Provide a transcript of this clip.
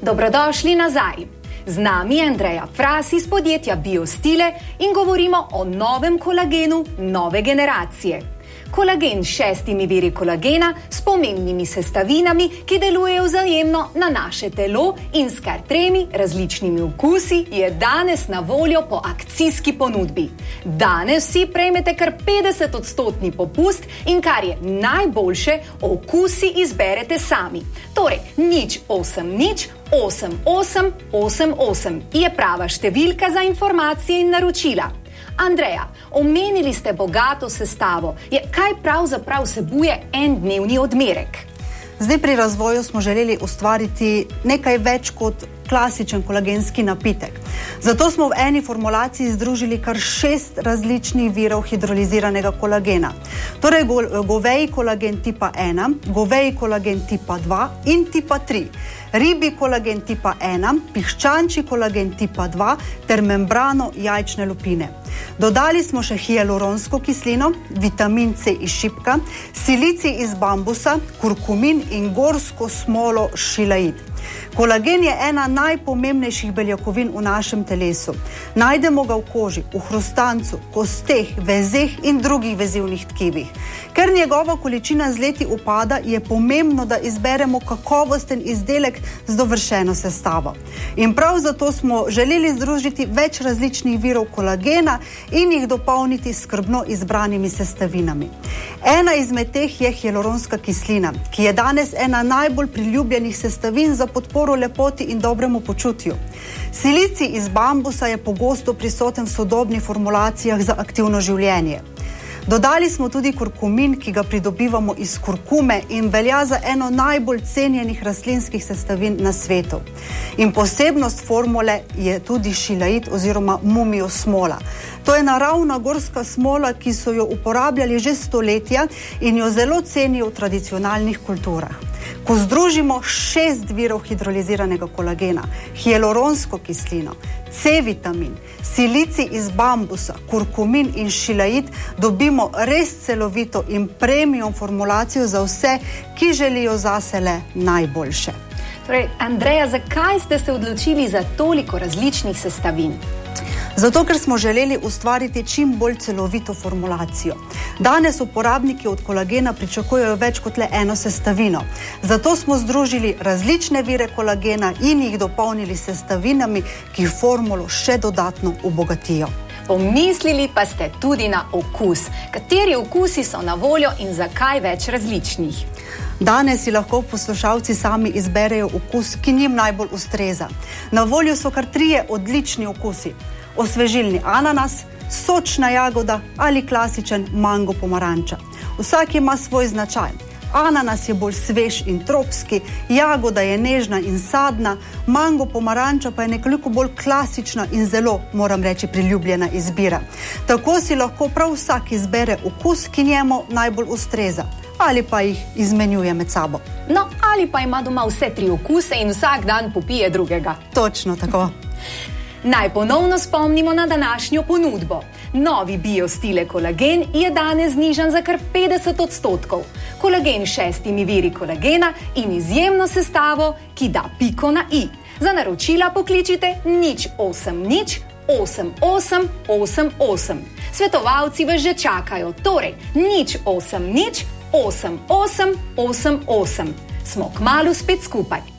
Dobrodošli nazaj. Z nami je Andreja Fras iz podjetja Biostile in govorimo o novem kolagenu nove generacije. Kolagen s 6 viri kolagena s pomembnimi sestavinami, ki delujejo vzajemno na naše telo in s kar 3 različnimi okusi je danes na voljo po akcijski ponudbi. Danes vsi prejmete kar 50% popust in kar je najboljše, okusi izberete sami. Torej, 080 8888 je prava številka za informacije in naročila. Andreja, omenili ste bogato sestavo. Kaj pravzaprav vsebuje en dnevni odmerek? Zdaj pri razvoju smo želeli ustvariti nekaj več kot klasičen kolagenski napitek. Zato smo v eni formulaciji združili kar 6 različnih virov hidroliziranega kolagena. Torej goveji kolagen tipa 1, goveji kolagen tipa 2 in tipa 3. Ribji kolagen tipa 1, piščančji kolagen tipa 2 ter membrano jajčne lupine. Dodali smo še hialuronsko kislino, vitamin C iz šipka, silicij iz bambusa, kurkumin in gorsko smolo šilaid. Kolagen je ena najpomembnejših beljakovin v našem telesu. Najdemo ga v koži, v hrustancu, kosteh, vezeh in drugih vezivnih tkivih. Ker njegova količina z leti upada, je pomembno, da izberemo kakovosten izdelek z dovršeno sestavo. In prav zato smo želeli združiti več različnih virov kolagena in jih dopolniti s skrbno izbranimi sestavinami. Ena izmed teh je hialuronska kislina, ki je danes ena najbolj priljubljenih sestavin za podporo lepoti in dobremu počutju. Silicij iz bambusa je pogosto prisoten v sodobnih formulacijah za aktivno življenje. Dodali smo tudi kurkumin, ki ga pridobivamo iz kurkume in velja za eno najbolj cenjenih rastlinskih sestavin na svetu. In posebnost formule je tudi šilaid oziroma mumio smola. To je naravna gorska smola, ki so jo uporabljali že stoletja in jo zelo cenijo v tradicionalnih kulturah. Ko združimo 6 virov hidroliziranega kolagena, hialuronsko kislino, C-vitamin, silicij iz bambusa, kurkumin in šilaid, dobimo res celovito in premium formulacijo za vse, ki želijo zase le najboljše. Torej, Andreja, zakaj ste se odločili za toliko različnih sestavin? Zato, ker smo želeli ustvariti čim bolj celovito formulacijo. Danes uporabniki od kolagena pričakujejo več kot le eno sestavino. Zato smo združili različne vire kolagena in jih dopolnili sestavinami, ki formulo še dodatno obogatijo. Pomislili pa ste tudi na okus. Kateri okusi so na voljo in zakaj več različnih? Danes si lahko poslušalci sami izberejo okus, ki njim najbolj ustreza. Na voljo so kar 3 odlični okusi. Osvežilni ananas, sočna jagoda ali klasičen mango pomaranča. Vsak ima svoj značaj. Ananas je bolj svež in tropski, jagoda je nežna in sadna, mango pomaranča pa je nekoliko bolj klasična in zelo, moram reči, priljubljena izbira. Tako si lahko prav vsak izbere okus, ki njemu najbolj ustreza. Ali pa jih izmenjuje med sabo. No, ali pa ima doma vse 3 okuse in vsak dan popije drugega. Točno tako. Naj ponovno spomnimo na današnjo ponudbo. Novi Biostile kolagen je danes znižan za kar 50%. Kolagen s 6 viri kolagena in izjemno sestavo, ki da piko na i. Za naročila pokličite 080 8888. Svetovalci vas že čakajo, torej 080 8888. Smo kmalu spet skupaj.